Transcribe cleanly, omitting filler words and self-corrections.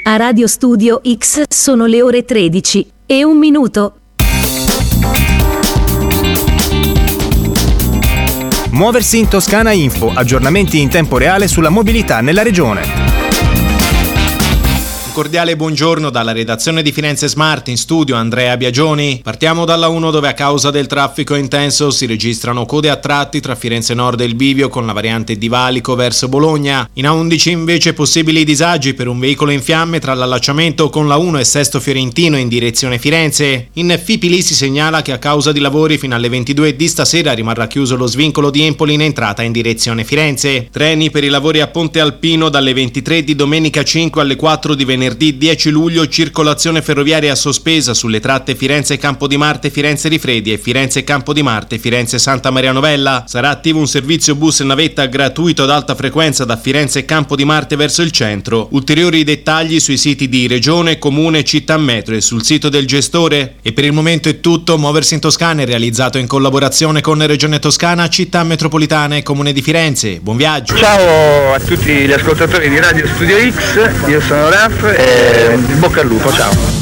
A Radio Studio X sono le ore 13:01. Muoversi in Toscana Info, aggiornamenti in tempo reale sulla mobilità nella regione. Un cordiale buongiorno dalla redazione di Firenze Smart, in studio Andrea Biagioni. Partiamo dalla 1, dove a causa del traffico intenso si registrano code a tratti tra Firenze Nord e il Bivio con la variante di Valico verso Bologna. In A11 invece possibili disagi per un veicolo in fiamme tra l'allacciamento con la 1 e Sesto Fiorentino in direzione Firenze. In Fipili si segnala che a causa di lavori fino alle 22 di stasera rimarrà chiuso lo svincolo di Empoli in entrata in direzione Firenze. Treni per i lavori a Ponte Alpino dalle 23 di domenica 5 alle 4 di venerdì 10 luglio, circolazione ferroviaria sospesa sulle tratte Firenze Campo di Marte Firenze Rifredi e Firenze Campo di Marte Firenze Santa Maria Novella. Sarà attivo un servizio bus navetta gratuito ad alta frequenza da Firenze Campo di Marte verso il centro. Ulteriori dettagli sui siti di Regione, Comune, Città Metro e sul sito del gestore. E per il momento è tutto. Muoversi in Toscana è realizzato in collaborazione con Regione Toscana, Città Metropolitana e Comune di Firenze. Buon viaggio. Ciao a tutti gli ascoltatori di Radio Studio X, io sono Raf. Bocca al lupo, ciao.